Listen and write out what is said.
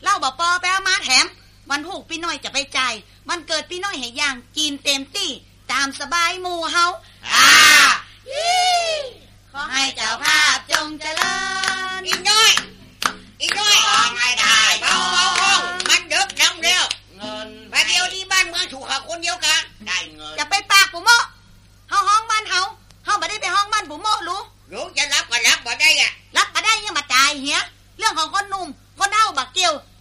เล่าบ่ปอไปเอามาแถมวันผูกพี่น้อยจะไปจ่ายวันเกิดพี่น้อยให้ย่างกินเต็มที่ตามสบายหมู่เฮาขอให้เจ้าภาพจงเจริญอีน้อยขอให้ได้เบามันเดึกน้ำเดียวเงินไปเดียวที่บ้านเมืองถูกหาคนเดียวกันได้เงินจะไปปากปู่โมเฮาห้องบ้านเฮาบ่ได้ไปห้องบ้านปู่โมรู้จะรับก็รับบ่ได้รับบ่ได้ยังมาจ่ายเหี้ยเรื่องของคนหนุ่มคนเฒ่าบักเกี่ยว